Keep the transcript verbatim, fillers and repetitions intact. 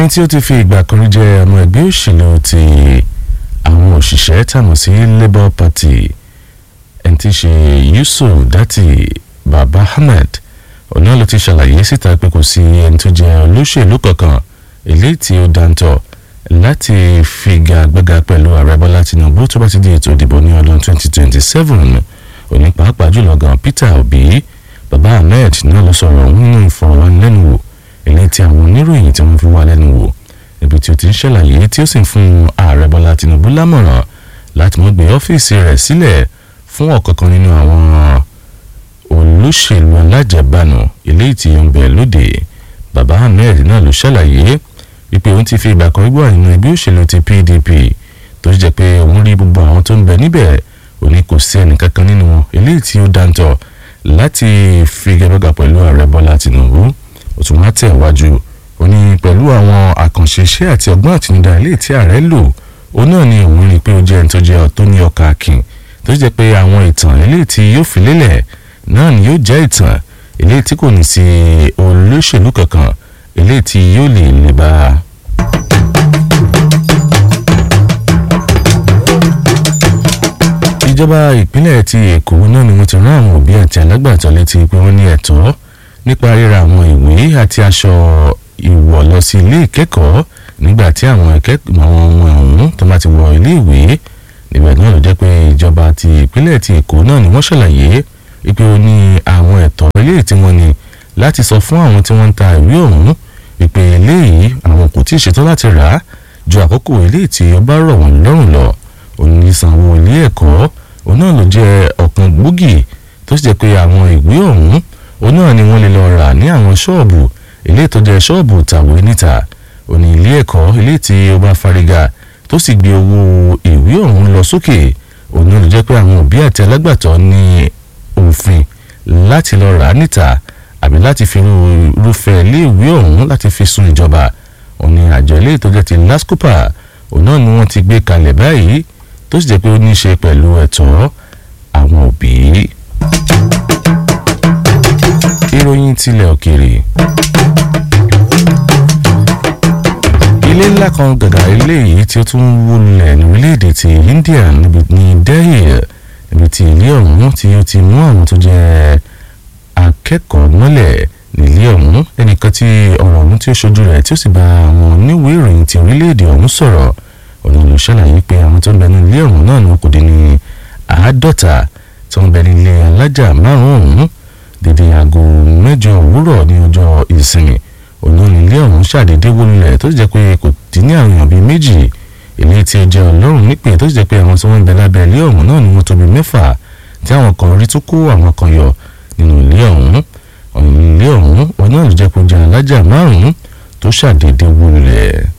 ẹni tí ó ti fi ìgbà kan rí jẹ́ ọmọ ẹgbẹ́ òṣèlú ti àwọn òṣìṣẹ́ tàmọ̀ sí Labour Party ẹni tí í ṣe Yusuf Datti Baba Ahmed ọ̀nà ló ti ṣàlàyé síta pé kò sí ẹni tó jẹ́ olóṣèlú kankan eléyìí tí ó dáńtọ́ láti figagbága pẹ̀lú ààrẹ Bọ́lá Tinubu tó bá ti di ètò ìdìbò ní ọdún twenty twenty-seven òní pàápàá jùlọ gan Peter Obi Baba Ahmed náà ló sọ̀rọ̀ nínú ìfọ̀rọ̀wánilẹ́nuwò eléyìí tí àwọn oníròyìn tí wọ́n fi wá lẹ́nu wò ibi tí ó ti ń ṣàlàyé tí ó sì ń fún ààrẹ Bọ́lá Tinubu lámọ̀ràn láti mọ́ gbé ọ́fíìsì rẹ̀ sílẹ̀ fún ọ̀kọ̀ọ̀kan nínú àwọn olóṣèlú alájẹbánu eléyìí tí ó ń bẹ lóde. Baba Ahmed náà ló ṣàlàyé wípé òun ti fi ìgbà kan gbọ́ nínú ẹgbẹ́ òṣèlú ti P D P tó jẹ́ pé òun rí gbogbo àwọn tó ń bẹ níbẹ̀ òní kò sí ẹnìkankan nínú wọn eléyìí tí ó dáńtọ́ láti figagbága pẹ̀lú ààrẹ Bọ́lá Tinubu. Ó tún wá tẹ̀ wájú ó ní pẹ̀lú àwọn àkànṣe iṣẹ́ àti ọgbọ́n àtinúdá eléyìí tí ààrẹ lò òun náà ni òun rí i pé ó jẹ́ ẹni tó jẹ́ tó ní ọkà akin tó jẹ́ pé àwọn ìtàn eléyìí tí yóò fi lélẹ̀ náà ni yóò jẹ́ ìtàn eléyìí tí kò ní sí olóṣèlú kankan eléyìí tí yóò lè lè bá a. Ìjọba ìpínlẹ̀ ti Èkó náà ni wọ́n ti rán àwọn òbí àti alágbàtọ́ létí pé wọ́n ní ẹ̀tọ́ nípa ríra àwọn ìwé àti aṣọ ìwọ̀ lọ sí ilé ìkẹ́kọ̀ọ́ nígbà tí àwọn àwọn ọmọ ọ̀hún tó bá ti wọ ilé ìwé. Níbẹ̀ náà ló jẹ́ pé ìjọba ti ìpínlẹ̀ ti Èkó náà ni wọ́n ṣàlàyé wípé ó ní àwọn ẹ̀tọ́ eléyìí tí wọ́n ní láti sọ fún àwọn tí wọ́n ń ta ìwé ọ̀hún wípé eléyìí àwọn kò tíì ṣetán láti rà á ju àkókò eléyìí tí ó bá rọ̀ wọ́n lọ́rùn lọ. Òní sanwó ilé ẹ̀kọ́ òun náà ló jẹ́ ọ̀kan gbòógì tó sì jẹ́ pé àwọn ìwé ọ̀hún òun náà ni wọ́n lè lọ rà ní àwọn ṣọ́ọ̀bù eléyìí tó jẹ́ ṣọ́ọ̀bù tàwé níta. Òní ilé ẹ̀kọ́ eléyìí tí ó bá fárígá tó sì gbé owó ìwé ọ̀hún lọ sókè òun náà ló jẹ́ pé àwọn òbí àti alágbàtọ́ ní òfin láti lọ rà á níta àbí láti fi irúfẹ́ ilé ìwé ọ̀hún láti fi sun ìjọba. Òní àjọ eléyìí tó jẹ́ ti LASCOPA òun náà ni wọ́n ti gbé kalẹ̀ báyìí tó sì jẹ́ pé ó ní í ṣe pẹ̀lú ẹ̀tọ́ àwọn òbí. Ìròyìn tilẹ̀ òkèèrè. Ilé ńlá kan gàgà eléyìí tí ó tún wó lulẹ̀ ní orílẹ̀-èdè ti India níbi ní Delhi níbi tí ilé ọ̀hún tí ó ti mú àwọn tó jẹ́ akẹ́kọ̀ọ́ mọ́lẹ̀ nílé ọ̀hún. Ẹnìkan tí ọ̀rọ̀ ọ̀hún tí ó ṣojú rẹ̀ tí ó sì bá àwọn oníwèé ìròyìn ti orílẹ̀-èdè ọ̀hún sọ̀rọ̀ ọ̀nà ló ṣàlàyé pé àwọn tó ń bẹ ní ilé ọ̀hún náà ni wọn kò dín ní àádọ́ta tó ń bẹ ní ilé alájà márùn-ún dédé aago mẹ́jọ òwúrọ̀ ní ọjọ́ ìsinmi. Ọ̀nà ilé ọ̀hún ṣàdédé wó lulẹ̀ tó sì jẹ́ pé kò dín ní àwọn èèyàn bíi méjì eléyìí tí ó jẹ́ ọlọ́run nípè tó sì jẹ́ pé àwọn tí wọ́n ń bẹ lábẹ́ ilé ọ̀hún náà ni wọ́n tó bí mẹ́fà tí àwọn kan rí tó kó àwọn kan yọ nínú ilé ọ̀hún. Ọ̀nà ilé ọ̀hún ọ̀nà ló jẹ́ pé ó jẹ́ alájà márùn-ún tó ṣàdédé wó lulẹ̀.